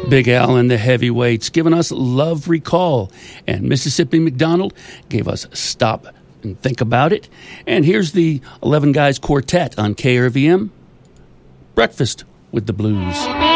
Big Al and the Heavyweights giving us Love Recall. And Mississippi McDonald gave us Stop and Think About It. And here's the 11 Guys Quartet on KRVM, Breakfast with the Blues.